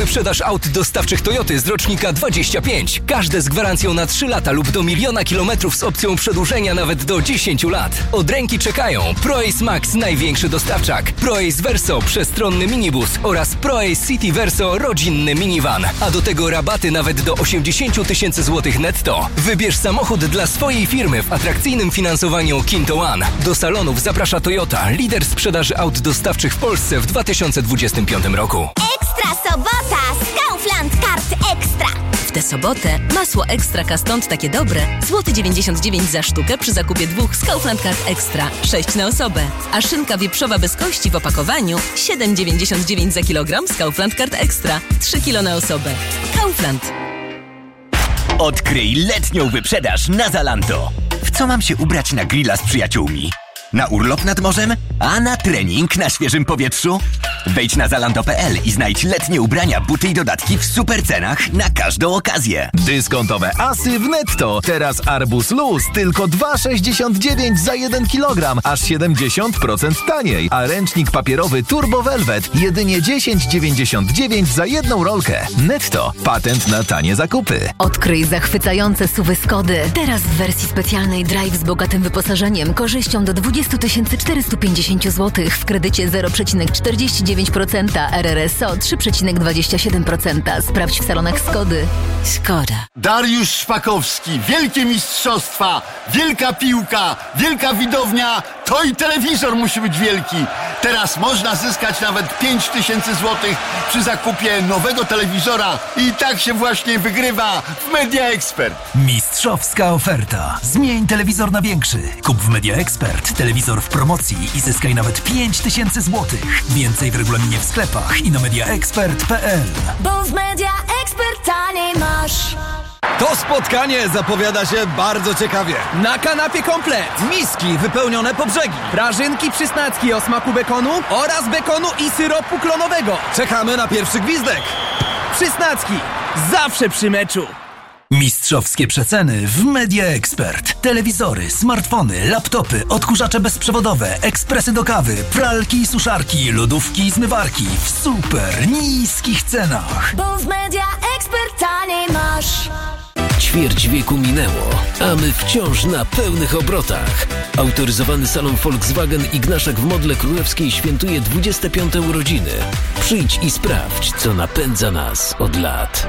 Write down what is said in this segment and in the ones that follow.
wyprzedaż aut dostawczych Toyoty z rocznika 25. Każde z gwarancją na 3 lata lub do 1 000 000 kilometrów z opcją przedłużenia nawet do 10 lat. Od ręki czekają ProAce Max, największy dostawczak, ProAce Verso, przestronny minibus oraz ProAce City Verso, rodzinny minivan. A do tego rabaty nawet do 80 000 złotych netto. Wybierz samochód dla swojej firmy w atrakcyjnym finansowaniu Kinto One. Do salonów zaprasza Toyota, lider sprzedaży aut dostawczych w Polsce w 2025 roku. Ekstra sobota z Kaufland Kart Ekstra. W tę sobotę masło Ekstra stąd takie dobre. Złoty 99 za sztukę przy zakupie 2 z Kaufland Kart Ekstra. 6 na osobę. A szynka wieprzowa bez kości w opakowaniu 7,99 za kilogram z Kaufland Kart Ekstra. 3 kilo na osobę. Kaufland. Odkryj letnią wyprzedaż na Zalando. W co mam się ubrać na grilla z przyjaciółmi? Na urlop nad morzem? A na trening na świeżym powietrzu? Wejdź na zalando.pl i znajdź letnie ubrania, buty i dodatki w super cenach na każdą okazję. Dyskontowe asy w Netto. Teraz arbuz luz tylko 2,69 za 1 kg, aż 70% taniej. A ręcznik papierowy Turbo Velvet jedynie 10,99 za 1 rolkę. Netto. Patent na tanie zakupy. Odkryj zachwycające SUV-y Skody. Teraz w wersji specjalnej Drive z bogatym wyposażeniem, korzyścią do 20 450 zł w kredycie 0,49%, RRSO 3,27%. Sprawdź w salonach Skody. Skoda. Dariusz Szpakowski, wielkie mistrzostwa, wielka piłka, wielka widownia, to i telewizor musi być wielki. Teraz można zyskać nawet 5000 zł przy zakupie nowego telewizora i tak się właśnie wygrywa w Media Expert. Mistrzowska oferta. Zmień telewizor na większy. Kup w Media Expert telewizor w promocji i zyskaj nawet 5000 zł. Więcej w regulaminie w sklepach i na mediaexpert.pl. Bo w Media Expert taniej masz. To spotkanie zapowiada się bardzo ciekawie. Na kanapie komplet. Miski wypełnione po brzegi. Prażynki przysnacki o smaku bekonu oraz bekonu i syropu klonowego. Czekamy na pierwszy gwizdek. Przysnacki. Zawsze przy meczu. Mistrzowskie przeceny w Media Expert. Telewizory, smartfony, laptopy, odkurzacze bezprzewodowe, ekspresy do kawy, pralki i suszarki, lodówki i zmywarki w super niskich cenach. Bo w Media Expert taniej masz. Ćwierć wieku minęło, a my wciąż na pełnych obrotach. Autoryzowany salon Volkswagen Ignaszek w Modle Królewskiej świętuje 25. urodziny. Przyjdź i sprawdź, co napędza nas od lat.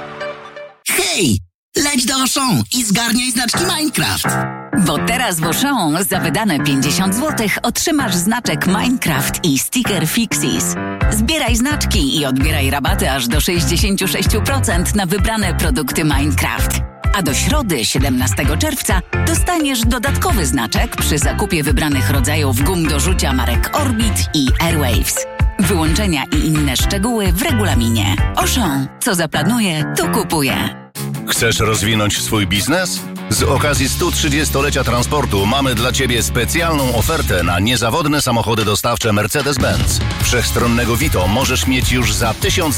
Hej! Leć do Auchan i zgarniaj znaczki Minecraft. Bo teraz w Auchan za wydane 50 zł otrzymasz znaczek Minecraft i sticker Fixies. Zbieraj znaczki i odbieraj rabaty aż do 66% na wybrane produkty Minecraft. A do środy, 17 czerwca, dostaniesz dodatkowy znaczek przy zakupie wybranych rodzajów gum do rzucia marek Orbit i Airwaves. Wyłączenia i inne szczegóły w regulaminie. Auchan. Co zaplanuje, to kupuje. Chcesz rozwinąć swój biznes? Z okazji 130-lecia transportu mamy dla Ciebie specjalną ofertę na niezawodne samochody dostawcze Mercedes-Benz. Wszechstronnego Vito możesz mieć już za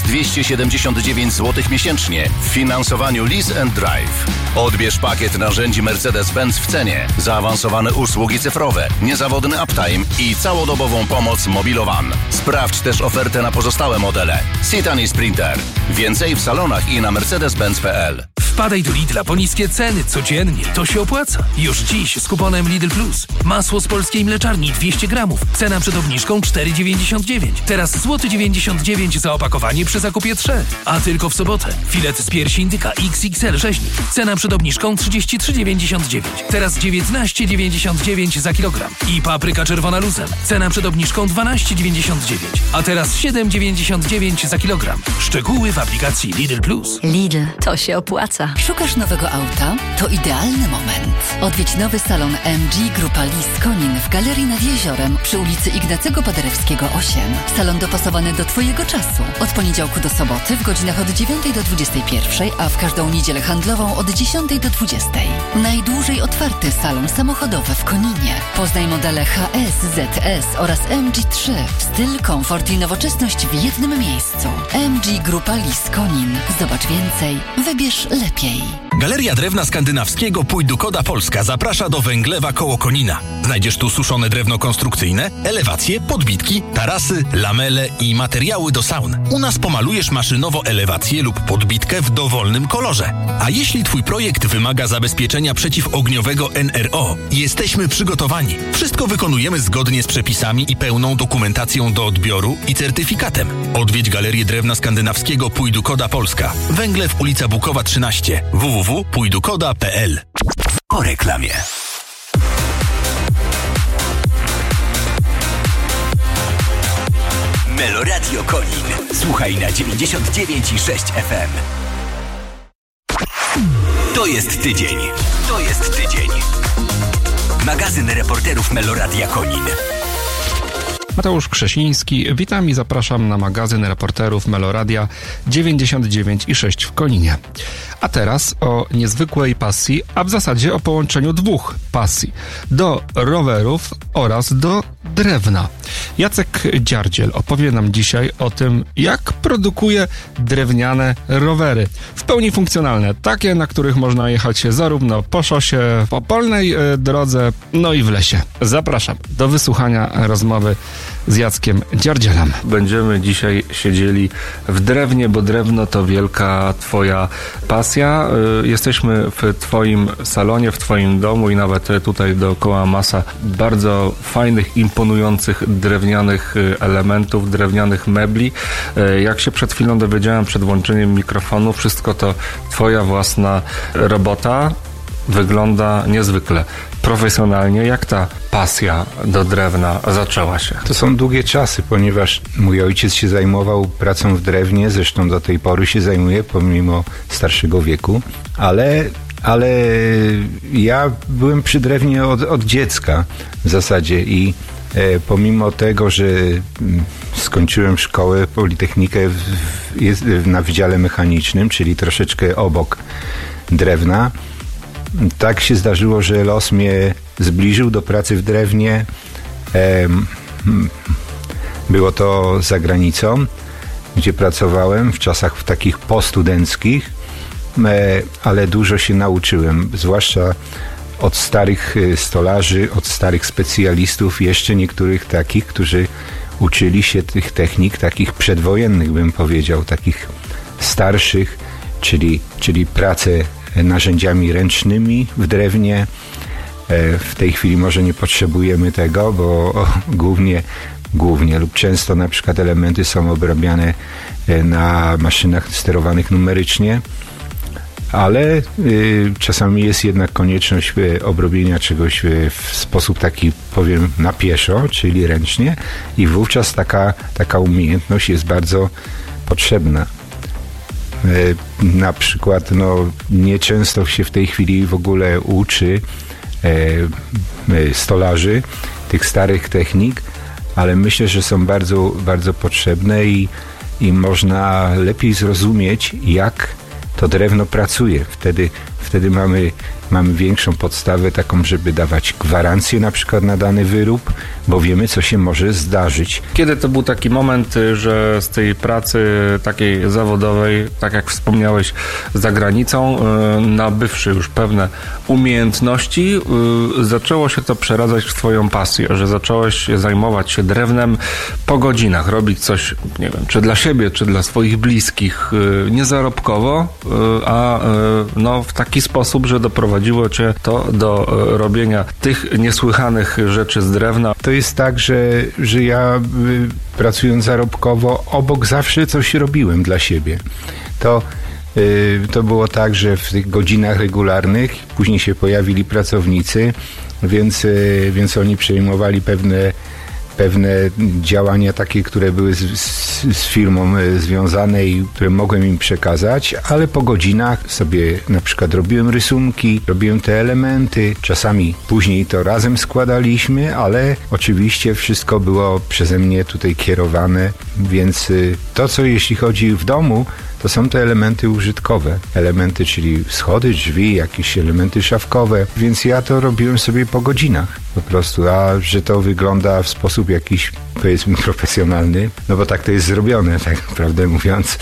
1279 zł miesięcznie w finansowaniu Lease and Drive. Odbierz pakiet narzędzi Mercedes-Benz w cenie, zaawansowane usługi cyfrowe, niezawodny uptime i całodobową pomoc Mobilowan. Sprawdź też ofertę na pozostałe modele. Citan i Sprinter. Więcej w salonach i na mercedes-benz.pl. Wpadaj do Lidla po niskie ceny codziennie. To się opłaca. Już dziś z kuponem Lidl Plus. Masło z polskiej mleczarni 200 gramów. Cena przed obniżką 4,99. Teraz złoty 99 za opakowanie przy zakupie 3. A tylko w sobotę. Filet z piersi indyka XXL rzeźnik. Cena przed obniżką 33,99. Teraz 19,99 za kilogram. I papryka czerwona luzem. Cena przed obniżką 12,99. A teraz 7,99 za kilogram. Szczegóły w aplikacji Lidl Plus. Lidl, to się opłaca. Szukasz nowego auta? To idealny moment. Odwiedź nowy salon MG Grupa Lis Konin w Galerii nad Jeziorem przy ulicy Ignacego Paderewskiego 8. Salon dopasowany do Twojego czasu. Od poniedziałku do soboty w godzinach od 9 do 21, a w każdą niedzielę handlową od 10 do 20. Najdłużej otwarty salon samochodowy w Koninie. Poznaj modele HS, ZS oraz MG3. Styl, komfort i nowoczesność w jednym miejscu. MG Grupa Lis Konin. Zobacz więcej. Wybierz lepiej. Galeria Drewna Skandynawskiego Pójdukoda Polska zaprasza do Węglewa koło Konina. Znajdziesz tu suszone drewno konstrukcyjne, elewacje, podbitki, tarasy, lamele i materiały do saun. U nas pomalujesz maszynowo elewację lub podbitkę w dowolnym kolorze. A jeśli twój projekt wymaga zabezpieczenia przeciwogniowego NRO, jesteśmy przygotowani. Wszystko wykonujemy zgodnie z przepisami i pełną dokumentacją do odbioru i certyfikatem. Odwiedź Galerię Drewna Skandynawskiego Pójdukoda Polska. Węglew, ulica Bukowa 13. www.pójdukoda.pl. Po reklamie. Meloradio Konin. Słuchaj na 99,6 FM. To jest tydzień. To jest tydzień. Magazyn reporterów Meloradia Konin. Mateusz Krzesiński, witam i zapraszam na magazyn reporterów Meloradia 99,6 w Koninie. A teraz o niezwykłej pasji, a w zasadzie o połączeniu dwóch pasji. Do rowerów oraz do drewna. Jacek Dziardziel opowie nam dzisiaj o tym, jak produkuje drewniane rowery. W pełni funkcjonalne, takie, na których można jechać zarówno po szosie, po polnej drodze, no i w lesie. Zapraszam do wysłuchania rozmowy z Jackiem Dziardzielem. Będziemy dzisiaj siedzieli w drewnie, bo drewno to wielka twoja pasja. Jesteśmy w twoim salonie, w twoim domu i nawet tutaj dookoła masa bardzo fajnych, imponujących drewnianych elementów, drewnianych mebli. Jak się przed chwilą dowiedziałem, przed włączeniem mikrofonu, wszystko to twoja własna robota. Wygląda niezwykle profesjonalnie. Jak ta pasja do drewna zaczęła się? To są długie czasy, ponieważ mój ojciec się zajmował pracą w drewnie, zresztą do tej pory się zajmuje, pomimo starszego wieku, ale ja byłem przy drewnie od dziecka w zasadzie i pomimo tego, że skończyłem szkołę, politechnikę na Wydziale Mechanicznym, czyli troszeczkę obok drewna, tak się zdarzyło, że los mnie zbliżył do pracy w drewnie. Było to za granicą, gdzie pracowałem w czasach takich postudenckich, ale dużo się nauczyłem, zwłaszcza od starych stolarzy, od starych specjalistów, jeszcze niektórych takich, którzy uczyli się tych technik, takich przedwojennych, bym powiedział, takich starszych, czyli pracę narzędziami ręcznymi w drewnie. W tej chwili może nie potrzebujemy tego, bo głównie lub często na przykład elementy są obrabiane na maszynach sterowanych numerycznie, ale czasami jest jednak konieczność obrobienia czegoś w sposób taki, powiem, na pieszo, czyli ręcznie, i wówczas taka umiejętność jest bardzo potrzebna. Na przykład nieczęsto się w tej chwili w ogóle uczy stolarzy tych starych technik, ale myślę, że są bardzo, bardzo potrzebne i można lepiej zrozumieć, jak to drewno pracuje. Wtedy mamy większą podstawę taką, żeby dawać gwarancję na przykład na dany wyrób, bo wiemy, co się może zdarzyć. Kiedy to był taki moment, że z tej pracy takiej zawodowej, tak jak wspomniałeś, za granicą, nabywszy już pewne umiejętności, zaczęło się to przeradzać w twoją pasję, że zacząłeś zajmować się drewnem po godzinach, robić coś, nie wiem, czy dla siebie, czy dla swoich bliskich, niezarobkowo, a w taki sposób, że doprowadziło cię to do robienia tych niesłychanych rzeczy z drewna. To jest tak, że ja pracując zarobkowo, obok zawsze coś robiłem dla siebie. To było tak, że w tych godzinach regularnych później się pojawili pracownicy, więc oni przejmowali pewne działania takie, które były z firmą związane i które mogłem im przekazać, ale po godzinach sobie na przykład robiłem rysunki, robiłem te elementy, czasami później to razem składaliśmy, ale oczywiście wszystko było przeze mnie tutaj kierowane, więc to, co jeśli chodzi w domu, to są te elementy użytkowe. Elementy, czyli schody, drzwi, jakieś elementy szafkowe, więc ja to robiłem sobie po godzinach po prostu, a że to wygląda w sposób jakiś powiedzmy profesjonalny, no bo tak to jest zrobione, tak prawdę mówiąc,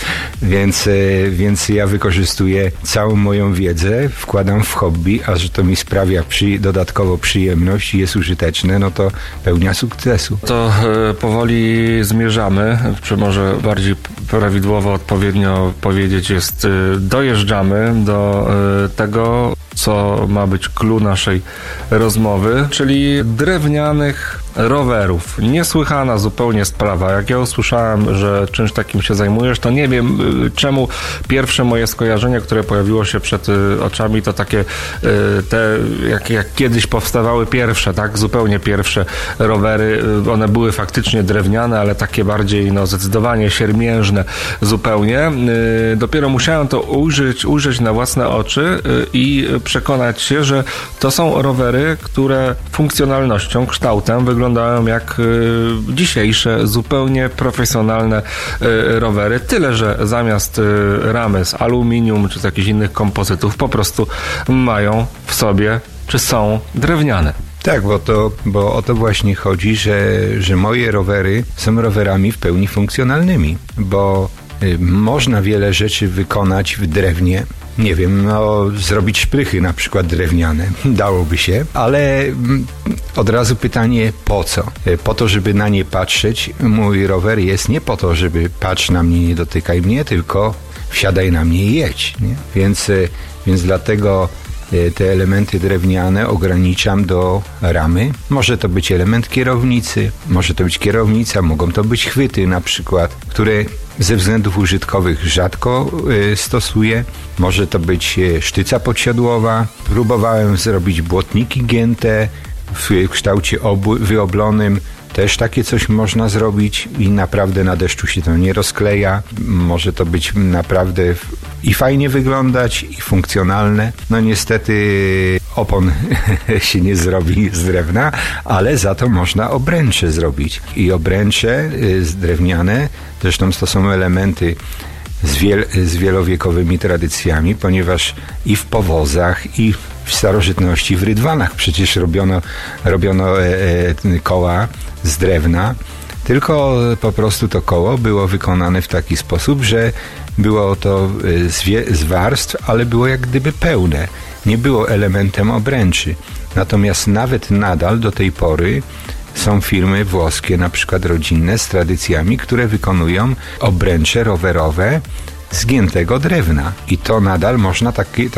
więc ja wykorzystuję całą moją wiedzę, wkładam w hobby, a że to mi sprawia dodatkowo przyjemność i jest użyteczne, no to pełnia sukcesu. To powoli zmierzamy, czy może bardziej prawidłowo, odpowiednio powiedzieć jest, dojeżdżamy do tego, co ma być clou naszej rozmowy, czyli drewnianych rowerów. Niesłychana zupełnie sprawa. Jak ja usłyszałem, że czymś takim się zajmujesz, to nie wiem czemu pierwsze moje skojarzenie, które pojawiło się przed oczami, to takie jak kiedyś powstawały pierwsze, tak? Zupełnie pierwsze rowery. One były faktycznie drewniane, ale takie bardziej, zdecydowanie siermiężne zupełnie. Dopiero musiałem to ujrzeć na własne oczy i przekonać się, że to są rowery, które funkcjonalnością, kształtem wyglądają jak dzisiejsze, zupełnie profesjonalne rowery. Tyle, że zamiast ramy z aluminium czy z jakichś innych kompozytów po prostu mają w sobie, czy są drewniane. Tak, bo o to właśnie chodzi, że moje rowery są rowerami w pełni funkcjonalnymi, bo można wiele rzeczy wykonać w drewnie. Nie wiem, zrobić szprychy na przykład drewniane. Dałoby się, ale od razu pytanie, po co? Po to, żeby na nie patrzeć. Mój rower jest nie po to, żeby patrz na mnie, nie dotykaj mnie, tylko wsiadaj na mnie i jedź. Nie? Więc dlatego te elementy drewniane ograniczam do ramy. Może to być element kierownicy, może to być kierownica, mogą to być chwyty na przykład, które ze względów użytkowych rzadko stosuję. Może to być sztyca podsiodłowa. Próbowałem zrobić błotniki gięte w kształcie wyoblonym. Też takie coś można zrobić i naprawdę na deszczu się to nie rozkleja. Może to być naprawdę i fajnie wyglądać, i funkcjonalne. No niestety opon się nie zrobi z drewna, ale za to można obręcze zrobić. I obręcze drewniane, zresztą to są elementy z wielowiekowymi tradycjami, ponieważ i w powozach, i w starożytności w rydwanach przecież robiono koła z drewna, tylko po prostu to koło było wykonane w taki sposób, że było to z warstw, ale było jak gdyby pełne. Nie było elementem obręczy. Natomiast nawet nadal do tej pory są firmy włoskie, na przykład rodzinne, z tradycjami, które wykonują obręcze rowerowe z giętego drewna. I to nadal można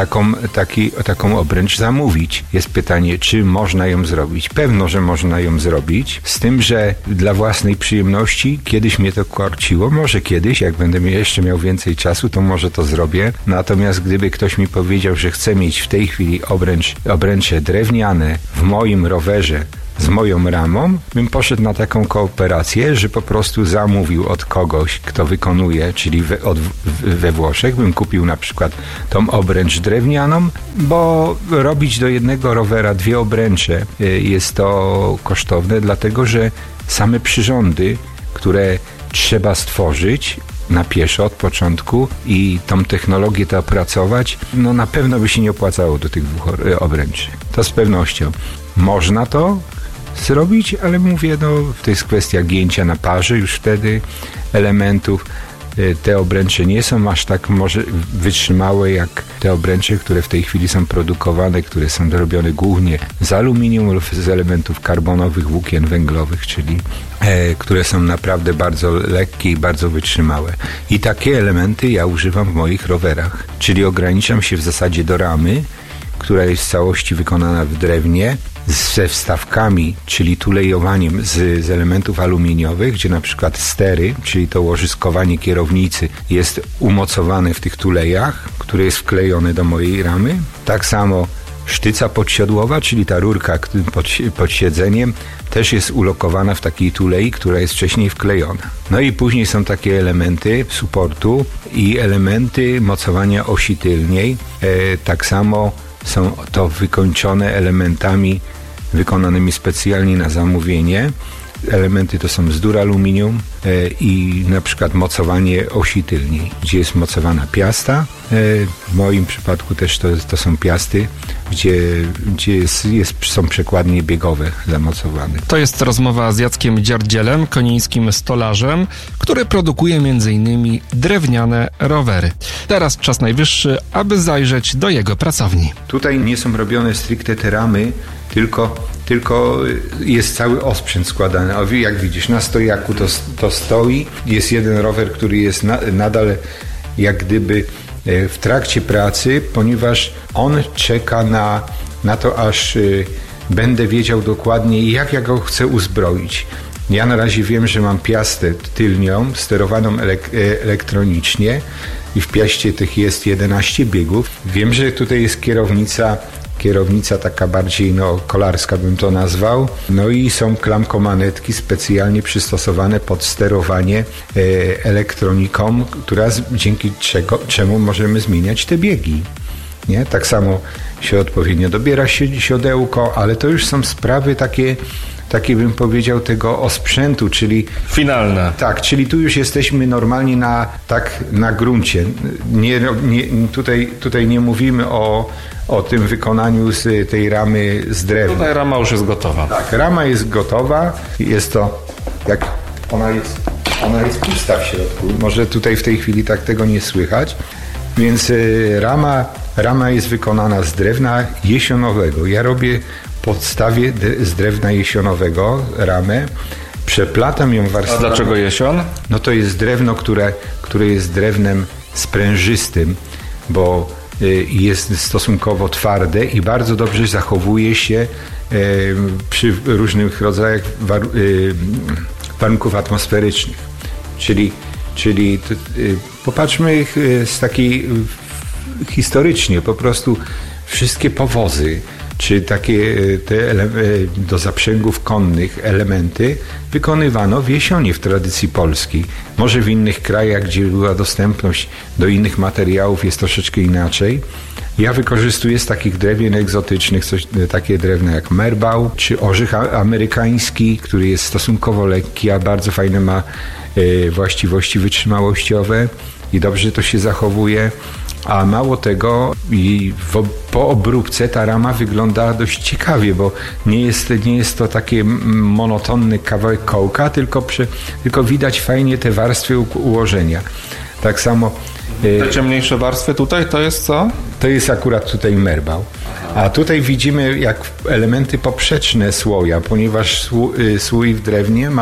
taką obręcz zamówić. Jest pytanie, czy można ją zrobić. Pewno, że można ją zrobić, z tym, że dla własnej przyjemności kiedyś mnie to korciło. Może kiedyś, jak będę jeszcze miał więcej czasu, to może to zrobię. Natomiast gdyby ktoś mi powiedział, że chce mieć w tej chwili obręcze drewniane w moim rowerze z moją ramą, bym poszedł na taką kooperację, że po prostu zamówił od kogoś, kto wykonuje, czyli we Włoszech, bym kupił na przykład tą obręcz drewnianą, bo robić do jednego rowera 2 obręcze jest to kosztowne, dlatego że same przyrządy, które trzeba stworzyć na pieszo od początku i tą technologię to opracować, no na pewno by się nie opłacało do tych 2 obręczy. To z pewnością. Można to zrobić, ale mówię, to jest kwestia gięcia na parze już wtedy elementów. Te obręcze nie są aż tak może wytrzymałe jak te obręcze, które w tej chwili są produkowane, które są robione głównie z aluminium lub z elementów karbonowych, włókien węglowych, czyli które są naprawdę bardzo lekkie i bardzo wytrzymałe. I takie elementy ja używam w moich rowerach, czyli ograniczam się w zasadzie do ramy, która jest w całości wykonana w drewnie, ze wstawkami, czyli tulejowaniem z elementów aluminiowych, gdzie na przykład stery, czyli to łożyskowanie kierownicy jest umocowane w tych tulejach, które jest wklejone do mojej ramy. Tak samo sztyca podsiodłowa, czyli ta rurka pod siedzeniem, też jest ulokowana w takiej tulei, która jest wcześniej wklejona. No i później są takie elementy supportu i elementy mocowania osi tylnej. Tak samo są to wykończone elementami wykonanymi specjalnie na zamówienie elementy to są z duraluminium i na przykład mocowanie osi tylniej, gdzie jest mocowana piasta. W moim przypadku też to są piasty, gdzie są przekładnie biegowe zamocowane. To jest rozmowa z Jackiem Dziardzielem, konińskim stolarzem, który produkuje m.in. drewniane rowery. Teraz czas najwyższy, aby zajrzeć do jego pracowni. Tutaj nie są robione stricte te ramy, tylko jest cały osprzęt składany. A jak widzisz, na stojaku to stoi. Jest jeden rower, który jest nadal jak gdyby w trakcie pracy, ponieważ on czeka na to, aż będę wiedział dokładnie, jak ja go chcę uzbroić. Ja na razie wiem, że mam piastę tylnią, sterowaną elektronicznie i w piaście tych jest 11 biegów. Wiem, że tutaj jest kierownica taka bardziej kolarska bym to nazwał. No i są klamkomanetki specjalnie przystosowane pod sterowanie elektroniką, dzięki czemu możemy zmieniać te biegi. Nie? Tak samo się odpowiednio dobiera siodełko, ale to już są sprawy takie bym powiedział tego osprzętu, czyli finalne. Tak, czyli tu już jesteśmy normalnie na gruncie. Tutaj nie mówimy o tym wykonaniu z tej ramy z drewna. Tutaj rama już jest gotowa. Tak, rama jest gotowa. Jest to, jak ona jest pusta w środku. Może tutaj w tej chwili tak tego nie słychać. Więc rama jest wykonana z drewna jesionowego. Ja robię podstawie z drewna jesionowego ramę. Przeplatam ją warstwami. A dlaczego jesion? No to jest drewno, które jest drewnem sprężystym, bo jest stosunkowo twarde i bardzo dobrze zachowuje się przy różnych rodzajach warunków atmosferycznych. Czyli popatrzmy z takiej historycznie, po prostu wszystkie powozy, czy takie do zaprzęgów konnych elementy wykonywano w jesionie w tradycji polskiej. Może w innych krajach, gdzie była dostępność do innych materiałów, jest troszeczkę inaczej. Ja wykorzystuję z takich drewien egzotycznych takie drewna jak merbał, czy orzech amerykański, który jest stosunkowo lekki, a bardzo fajne ma właściwości wytrzymałościowe i dobrze to się zachowuje. A mało tego, po obróbce ta rama wygląda dość ciekawie, bo nie jest to takie monotonny kawałek kołka, tylko widać fajnie te warstwy ułożenia. Tak samo... Te ciemniejsze warstwy tutaj to jest co? To jest akurat tutaj merbał. A tutaj widzimy jak elementy poprzeczne słoja, ponieważ słój w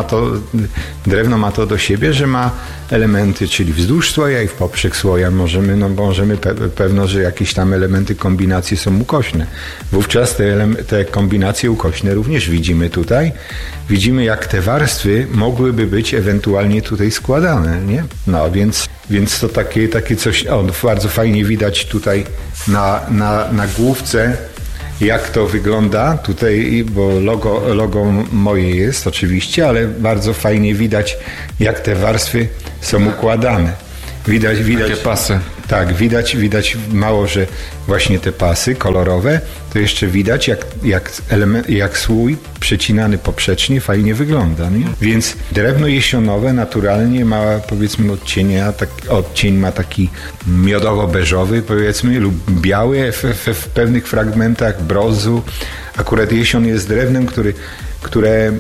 drewno ma to do siebie, że ma elementy, czyli wzdłuż słoja i w poprzek słoja możemy pewno, że jakieś tam elementy kombinacji są ukośne. Wówczas te kombinacje ukośne również widzimy tutaj. Widzimy jak te warstwy mogłyby być ewentualnie tutaj składane, nie? No więc to takie coś, bardzo fajnie widać tutaj na główce, jak to wygląda tutaj, bo logo moje jest oczywiście, ale bardzo fajnie widać, jak te warstwy są układane. Widać takie pasy. Tak, widać mało, że właśnie te pasy kolorowe, to jeszcze widać jak słój przecinany poprzecznie fajnie wygląda. Nie? Więc drewno jesionowe naturalnie ma, powiedzmy, odcień ma taki miodowo-beżowy, powiedzmy, lub biały w pewnych fragmentach brązu. Akurat jesion jest drewnem, które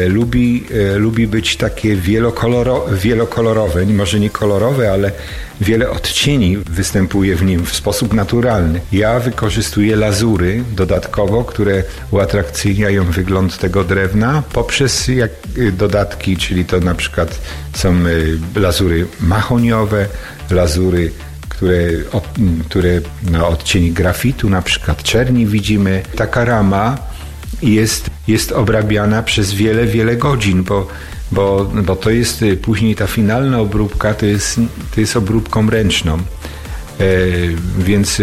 lubi być takie wielokolorowe, może nie kolorowe, ale wiele odcieni występuje w nim w sposób naturalny. Ja wykorzystuję lazury dodatkowo, które uatrakcyjniają wygląd tego drewna poprzez dodatki, czyli to na przykład są lazury mahoniowe, lazury, które na odcieni grafitu, na przykład czerni widzimy. Taka rama jest obrabiana przez wiele godzin, bo to jest później ta finalna obróbka, to jest obróbką ręczną. Więc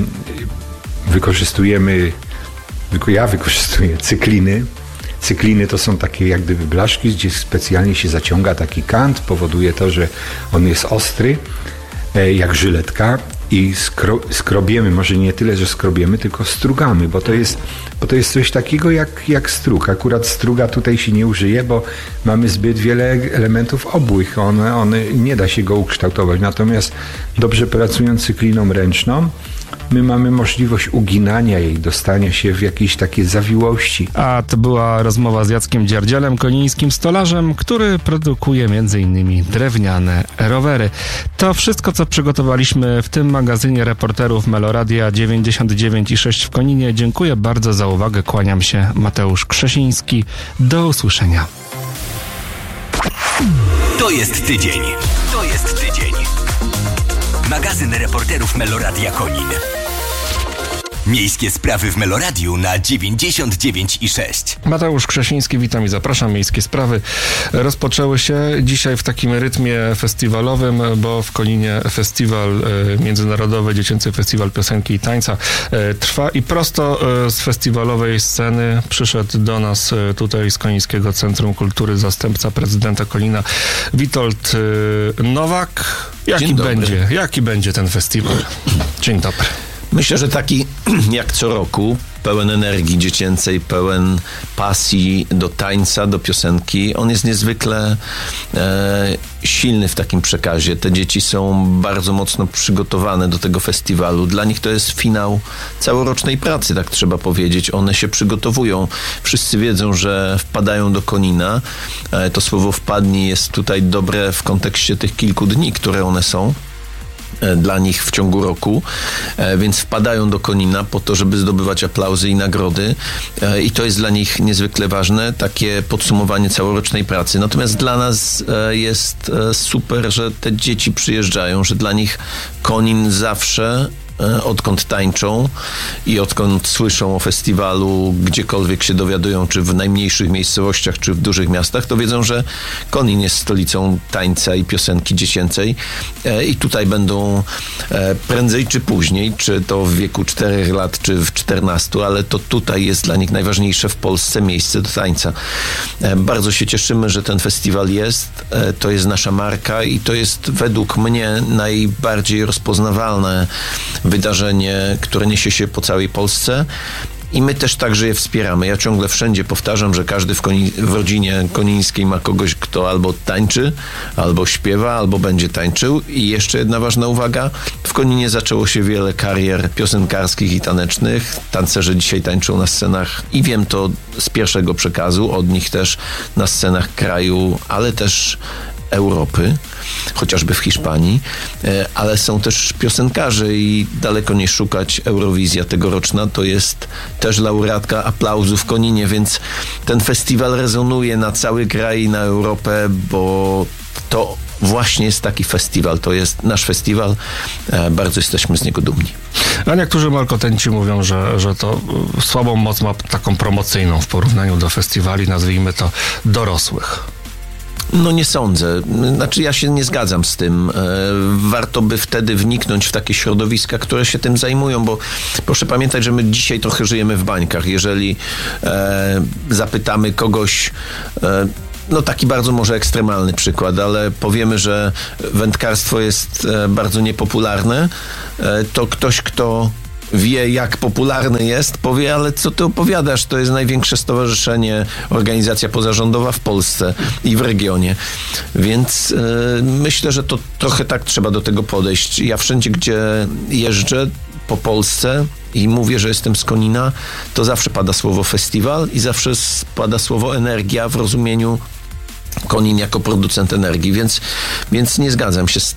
ja wykorzystuję cykliny. Cykliny to są takie jak gdyby blaszki, gdzie specjalnie się zaciąga taki kant, powoduje to, że on jest ostry, jak żyletka i skrobiemy, może nie tyle, że skrobiemy, tylko strugamy, bo to jest coś takiego jak strug. Akurat struga tutaj się nie użyje, bo mamy zbyt wiele elementów obłych. On nie da się go ukształtować. Natomiast dobrze pracujący kliną ręczną, my mamy możliwość uginania jej, dostania się w jakieś takie zawiłości. A to była rozmowa z Jackiem Dzierdzielem, konińskim stolarzem, który produkuje m.in. drewniane rowery. To wszystko, co przygotowaliśmy w tym magazynie reporterów Meloradia 99,6 w Koninie. Dziękuję bardzo za uwagę. Kłaniam się, Mateusz Krzesiński. Do usłyszenia. To jest tydzień. Magazyn reporterów Meloradia Konin. Miejskie sprawy w Meloradiu na 99,6. Mateusz Krzesiński, witam i zapraszam. Miejskie sprawy rozpoczęły się dzisiaj w takim rytmie festiwalowym, bo w Koninie festiwal międzynarodowy, Dziecięcy Festiwal Piosenki i Tańca trwa i prosto z festiwalowej sceny przyszedł do nas tutaj z Konińskiego Centrum Kultury zastępca prezydenta Konina Witold Nowak. Jaki będzie ten festiwal? Dzień dobry. Myślę, że taki jak co roku, pełen energii dziecięcej, pełen pasji do tańca, do piosenki. On jest niezwykle silny w takim przekazie. Te dzieci są bardzo mocno przygotowane do tego festiwalu. Dla nich to jest finał całorocznej pracy, tak trzeba powiedzieć. One się przygotowują. Wszyscy wiedzą, że wpadają do Konina. To słowo wpadni jest tutaj dobre w kontekście tych kilku dni, które one są dla nich w ciągu roku, więc wpadają do Konina po to, żeby zdobywać aplauzy i nagrody i to jest dla nich niezwykle ważne, takie podsumowanie całorocznej pracy. Natomiast dla nas jest super, że te dzieci przyjeżdżają, że dla nich Konin zawsze, odkąd tańczą i odkąd słyszą o festiwalu, gdziekolwiek się dowiadują, czy w najmniejszych miejscowościach, czy w dużych miastach, to wiedzą, że Konin jest stolicą tańca i piosenki dziecięcej i tutaj będą prędzej czy później, czy to w wieku 4 lat, czy w 14, ale to tutaj jest dla nich najważniejsze w Polsce miejsce do tańca. Bardzo się cieszymy, że ten festiwal jest. To jest nasza marka i to jest według mnie najbardziej rozpoznawalne wydarzenie, które niesie się po całej Polsce i my też także je wspieramy. Ja ciągle wszędzie powtarzam, że każdy w rodzinie konińskiej ma kogoś, kto albo tańczy, albo śpiewa, albo będzie tańczył. I jeszcze jedna ważna uwaga. W Koninie zaczęło się wiele karier piosenkarskich i tanecznych. Tancerze dzisiaj tańczą na scenach i wiem to z pierwszego przekazu, od nich też na scenach kraju, ale też Europy, chociażby w Hiszpanii, ale są też piosenkarze i daleko nie szukać. Eurowizja tegoroczna to jest też laureatka aplauzu w Koninie, więc ten festiwal rezonuje na cały kraj i na Europę, bo to właśnie jest taki festiwal, to jest nasz festiwal, bardzo jesteśmy z niego dumni. A niektórzy malkontenci mówią, że to słabą moc ma taką promocyjną w porównaniu do festiwali, nazwijmy to dorosłych. No nie sądzę. Znaczy ja się nie zgadzam z tym. Warto by wtedy wniknąć w takie środowiska, które się tym zajmują, bo proszę pamiętać, że my dzisiaj trochę żyjemy w bańkach. Jeżeli zapytamy kogoś, no taki bardzo może ekstremalny przykład, ale powiemy, że wędkarstwo jest bardzo niepopularne, to ktoś, kto wie, jak popularny jest, powie, ale co ty opowiadasz? To jest największe stowarzyszenie, organizacja pozarządowa w Polsce i w regionie. Więc myślę, że to trochę tak trzeba do tego podejść. Ja wszędzie, gdzie jeżdżę po Polsce i mówię, że jestem z Konina, to zawsze pada słowo festiwal i zawsze pada słowo energia w rozumieniu Konin jako producent energii, więc nie zgadzam się z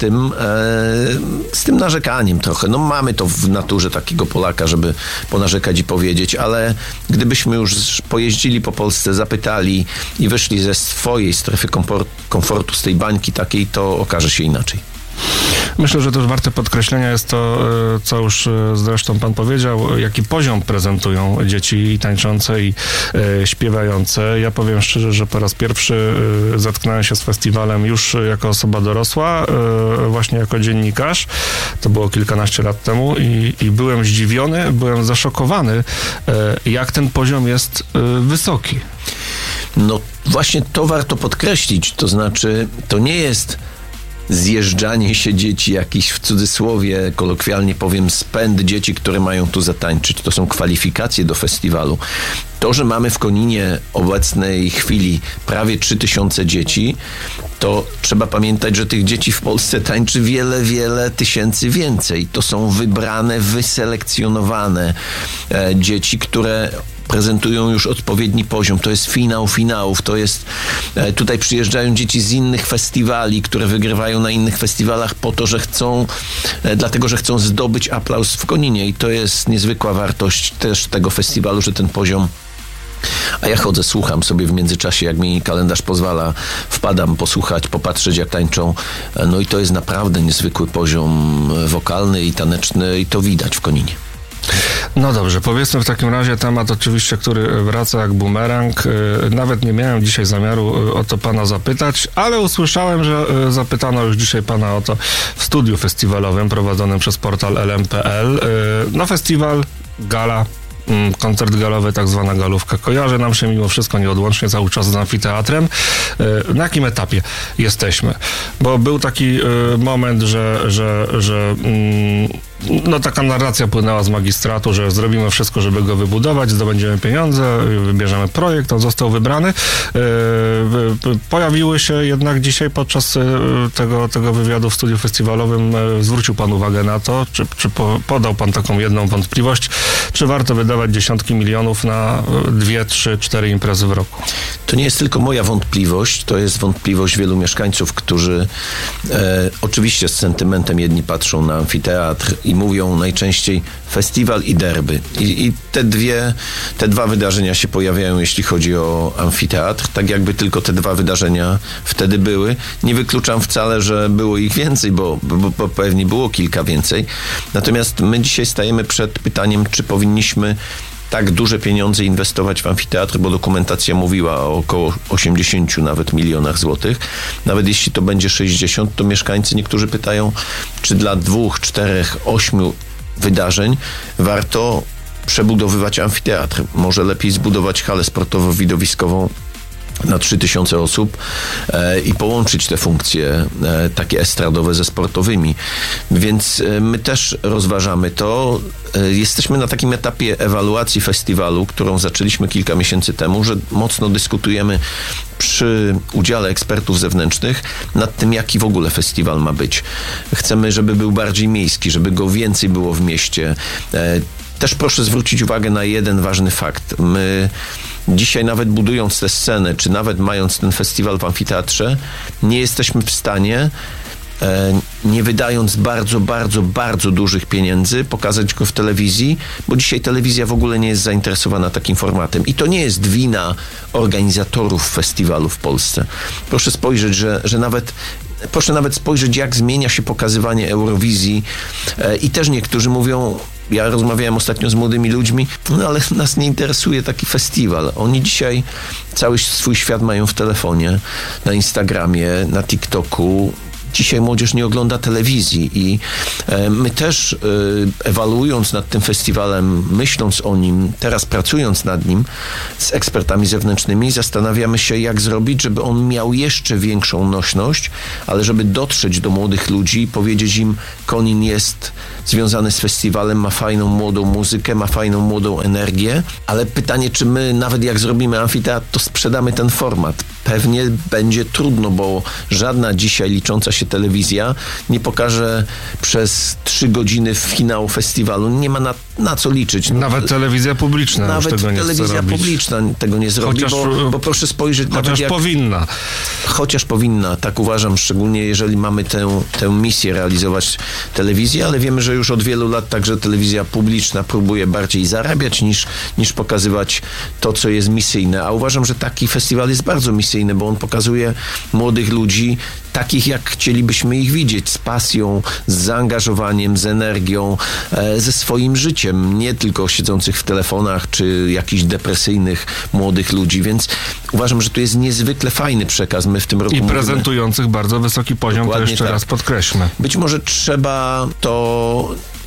tym narzekaniem trochę. No mamy to w naturze takiego Polaka, żeby ponarzekać i powiedzieć, ale gdybyśmy już pojeździli po Polsce, zapytali i wyszli ze swojej strefy komfortu, z tej bańki takiej, to okaże się inaczej. Myślę, że też warte podkreślenia jest to, co już zresztą pan powiedział, jaki poziom prezentują dzieci tańczące i śpiewające. Ja powiem szczerze, że po raz pierwszy zetknąłem się z festiwalem już jako osoba dorosła, właśnie jako dziennikarz. To było kilkanaście lat temu i byłem zdziwiony, byłem zaszokowany, jak ten poziom jest wysoki. No właśnie to warto podkreślić, to znaczy to nie jest zjeżdżanie się dzieci, jakiś w cudzysłowie, kolokwialnie powiem, spęd dzieci, które mają tu zatańczyć. To są kwalifikacje do festiwalu. To, że mamy w Koninie obecnej chwili prawie 3000 dzieci, to trzeba pamiętać, że tych dzieci w Polsce tańczy wiele, wiele tysięcy więcej. To są wybrane, wyselekcjonowane dzieci, które prezentują już odpowiedni poziom. To jest finał finałów. To jest, tutaj przyjeżdżają dzieci z innych festiwali, które wygrywają na innych festiwalach po to, że chcą, dlatego, że chcą zdobyć aplauz w Koninie i to jest niezwykła wartość też tego festiwalu, że ten poziom. A ja chodzę, słucham sobie w międzyczasie, jak mi kalendarz pozwala, wpadam posłuchać, popatrzeć jak tańczą. No i to jest naprawdę niezwykły poziom wokalny i taneczny i to widać w Koninie. No dobrze, powiedzmy w takim razie temat oczywiście, który wraca jak bumerang. Nawet nie miałem dzisiaj zamiaru o to pana zapytać, ale usłyszałem, że zapytano już dzisiaj pana o to w studiu festiwalowym prowadzonym przez portal lm.pl. No festiwal, gala, koncert galowy, tak zwana galówka. Kojarzy nam się mimo wszystko nieodłącznie cały czas z amfiteatrem. Na jakim etapie jesteśmy? Bo był taki moment, że no taka narracja płynęła z magistratu, że zrobimy wszystko, żeby go wybudować, zdobędziemy pieniądze, wybierzemy projekt, on został wybrany. Pojawiły się jednak dzisiaj podczas tego wywiadu w studiu festiwalowym, zwrócił pan uwagę na to, czy podał pan taką jedną wątpliwość, czy warto wydawać dziesiątki milionów na 2, 3, 4 imprezy w roku? To nie jest tylko moja wątpliwość, to jest wątpliwość wielu mieszkańców, którzy oczywiście z sentymentem jedni patrzą na amfiteatr i mówią najczęściej festiwal i derby. I te dwa wydarzenia się pojawiają, jeśli chodzi o amfiteatr, tak jakby tylko te dwa wydarzenia wtedy były. Nie wykluczam wcale, że było ich więcej, bo pewnie było kilka więcej. Natomiast my dzisiaj stajemy przed pytaniem, czy powinniśmy tak duże pieniądze inwestować w amfiteatr, bo dokumentacja mówiła o około 80 nawet milionach złotych. Nawet jeśli to będzie 60, to mieszkańcy niektórzy pytają, czy dla 2, 4, 8 wydarzeń warto przebudowywać amfiteatr. Może lepiej zbudować halę sportowo-widowiskową na 3000 osób i połączyć te funkcje takie estradowe ze sportowymi. Więc my też rozważamy to. Jesteśmy na takim etapie ewaluacji festiwalu, którą zaczęliśmy kilka miesięcy temu, że mocno dyskutujemy przy udziale ekspertów zewnętrznych nad tym, jaki w ogóle festiwal ma być. Chcemy, żeby był bardziej miejski, żeby go więcej było w mieście. Też proszę zwrócić uwagę na jeden ważny fakt. My dzisiaj nawet budując tę scenę, czy nawet mając ten festiwal w amfiteatrze, nie jesteśmy w stanie, nie wydając bardzo, bardzo, bardzo dużych pieniędzy, pokazać go w telewizji, bo dzisiaj telewizja w ogóle nie jest zainteresowana takim formatem. I to nie jest wina organizatorów festiwalu w Polsce. Proszę spojrzeć, proszę nawet spojrzeć, jak zmienia się pokazywanie Eurowizji i też niektórzy mówią, ja rozmawiałem ostatnio z młodymi ludźmi, no ale nas nie interesuje taki festiwal. Oni dzisiaj cały swój świat mają w telefonie, na Instagramie, na TikToku. Dzisiaj młodzież nie ogląda telewizji i my też ewaluując nad tym festiwalem, myśląc o nim, teraz pracując nad nim z ekspertami zewnętrznymi, zastanawiamy się, jak zrobić, żeby on miał jeszcze większą nośność, ale żeby dotrzeć do młodych ludzi i powiedzieć im, Konin jest związany z festiwalem, ma fajną młodą muzykę, ma fajną młodą energię, ale pytanie, czy my nawet jak zrobimy amfiteatr, to sprzedamy ten format. Pewnie będzie trudno, bo żadna dzisiaj licząca się telewizja nie pokaże przez 3 godziny finału festiwalu. Nie ma na co liczyć. Nawet telewizja publiczna nawet już tego nie telewizja publiczna tego nie zrobi, bo proszę spojrzeć... Chociaż powinna. Chociaż powinna, tak uważam, szczególnie jeżeli mamy tę misję realizować telewizję, ale wiemy, że już od wielu lat także telewizja publiczna próbuje bardziej zarabiać niż pokazywać to, co jest misyjne. A uważam, że taki festiwal jest bardzo misyjny, bo on pokazuje młodych ludzi, takich jak chcielibyśmy ich widzieć, z pasją, z zaangażowaniem, z energią, ze swoim życiem, nie tylko siedzących w telefonach, czy jakichś depresyjnych młodych ludzi, więc uważam, że to jest niezwykle fajny przekaz. My w tym roku i prezentujących bardzo wysoki poziom, to jeszcze raz podkreślmy. Być może trzeba to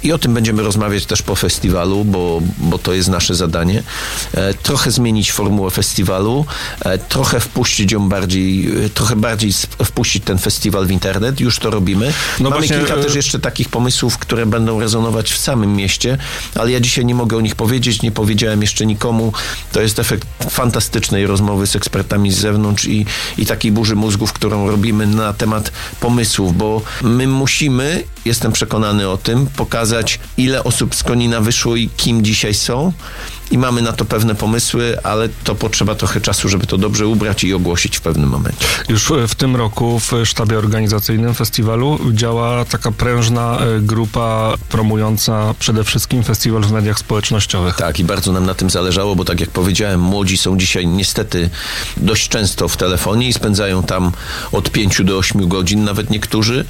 i o tym będziemy rozmawiać też po festiwalu, bo to jest nasze zadanie. Trochę zmienić formułę festiwalu, trochę wpuścić ją trochę bardziej wpuścić ten festiwal w internet. Już to robimy. Mamy właśnie kilka też jeszcze takich pomysłów, które będą rezonować w samym mieście, ale ja dzisiaj nie mogę o nich powiedzieć, nie powiedziałem jeszcze nikomu. To jest efekt fantastycznej rozmowy z ekspertami z zewnątrz i takiej burzy mózgów, którą robimy na temat pomysłów, bo my musimy, jestem przekonany o tym, pokazać, ile osób z Konina wyszło i kim dzisiaj są. I mamy na to pewne pomysły, ale to potrzeba trochę czasu, żeby to dobrze ubrać i ogłosić w pewnym momencie. Już w tym roku w sztabie organizacyjnym festiwalu działa taka prężna grupa promująca przede wszystkim festiwal w mediach społecznościowych. Tak, i bardzo nam na tym zależało, bo tak jak powiedziałem, młodzi są dzisiaj niestety dość często w telefonie i spędzają tam od 5 do 8 godzin, nawet niektórzy,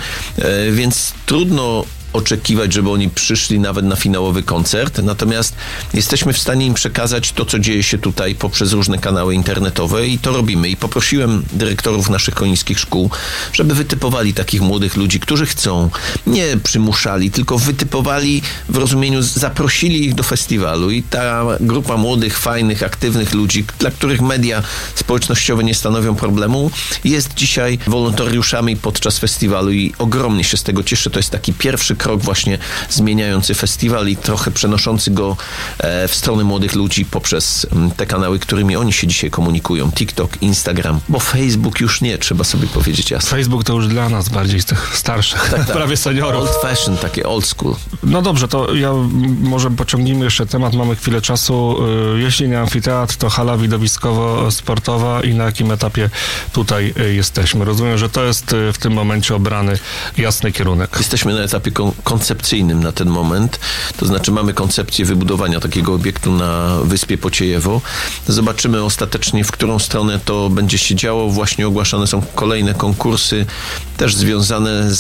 więc trudno oczekiwać, żeby oni przyszli nawet na finałowy koncert, natomiast jesteśmy w stanie im przekazać to, co dzieje się tutaj poprzez różne kanały internetowe i to robimy. I poprosiłem dyrektorów naszych konińskich szkół, żeby wytypowali takich młodych ludzi, którzy chcą, nie przymuszali, tylko wytypowali w rozumieniu, zaprosili ich do festiwalu i ta grupa młodych, fajnych, aktywnych ludzi, dla których media społecznościowe nie stanowią problemu, jest dzisiaj wolontariuszami podczas festiwalu i ogromnie się z tego cieszę. To jest taki pierwszy krok właśnie zmieniający festiwal i trochę przenoszący go w stronę młodych ludzi poprzez te kanały, którymi oni się dzisiaj komunikują. TikTok, Instagram, bo Facebook już nie, trzeba sobie powiedzieć jasno. Facebook to już dla nas bardziej z tych starszych, tak. Prawie seniorów. Old fashion, takie old school. No dobrze, to ja może pociągnijmy jeszcze temat, mamy chwilę czasu. Jeśli nie amfiteatr, to hala widowiskowo-sportowa i na jakim etapie tutaj jesteśmy? Rozumiem, że to jest w tym momencie obrany jasny kierunek. Jesteśmy na etapie koncepcyjnym na ten moment, to znaczy mamy koncepcję wybudowania takiego obiektu na Wyspie Pociejewo. Zobaczymy ostatecznie, w którą stronę to będzie się działo. Właśnie ogłaszane są kolejne konkursy, też związane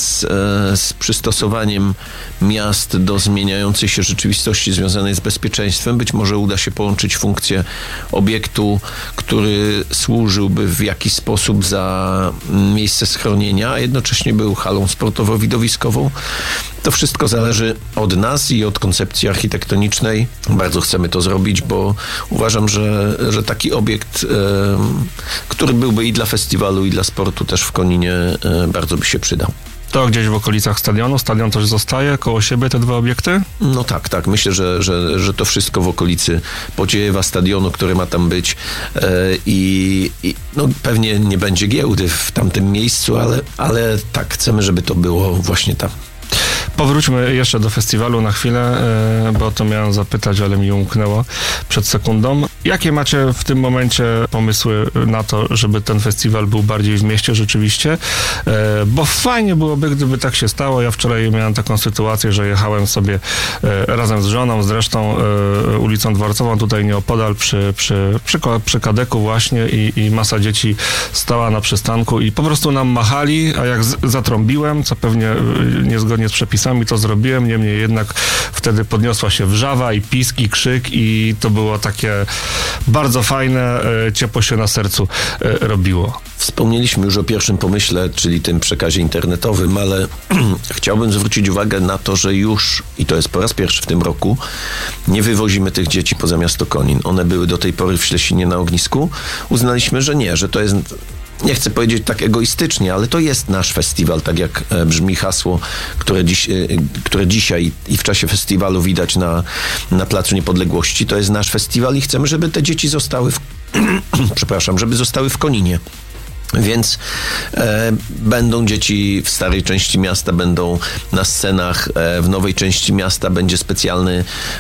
z przystosowaniem miast do zmieniającej się rzeczywistości związanej z bezpieczeństwem. Być może uda się połączyć funkcję obiektu, który służyłby w jakiś sposób za miejsce schronienia, a jednocześnie był halą sportowo-widowiskową. To wszystko zależy od nas i od koncepcji architektonicznej. Bardzo chcemy to zrobić, bo uważam, że taki obiekt, który byłby i dla festiwalu, i dla sportu też w Koninie, bardzo by się przydał. To gdzieś w okolicach stadionu? Stadion coś zostaje koło siebie, te dwa obiekty? No tak. Myślę, że to wszystko w okolicy Pociejewa, stadionu, który ma tam być i no, pewnie nie będzie giełdy w tamtym miejscu, ale tak, chcemy, żeby to było właśnie tam. Powróćmy jeszcze do festiwalu na chwilę, bo o to miałem zapytać, ale mi umknęło przed sekundą. Jakie macie w tym momencie pomysły na to, żeby ten festiwal był bardziej w mieście rzeczywiście? Bo fajnie byłoby, gdyby tak się stało. Ja wczoraj miałem taką sytuację, że jechałem sobie razem z żoną, zresztą ulicą Dworcową, tutaj nieopodal przy Kadeku właśnie i masa dzieci stała na przystanku i po prostu nam machali, a jak zatrąbiłem, co pewnie niezgodnie z przepisami to zrobiłem, niemniej jednak wtedy podniosła się wrzawa i pisk i krzyk i to było takie bardzo fajne, ciepło się na sercu robiło. Wspomnieliśmy już o pierwszym pomyśle, czyli tym przekazie internetowym, ale chciałbym zwrócić uwagę na to, że już, i to jest po raz pierwszy w tym roku, nie wywozimy tych dzieci poza miasto Konin. One były do tej pory w Ślesinie na ognisku. Uznaliśmy, że nie, że to jest... Nie chcę powiedzieć tak egoistycznie, ale to jest nasz festiwal, tak jak brzmi hasło, które dzisiaj i w czasie festiwalu widać na Placu Niepodległości. To jest nasz festiwal i chcemy, żeby te dzieci zostały żeby zostały w Koninie. Więc będą dzieci w starej części miasta, będą na scenach, w nowej części miasta będzie specjalny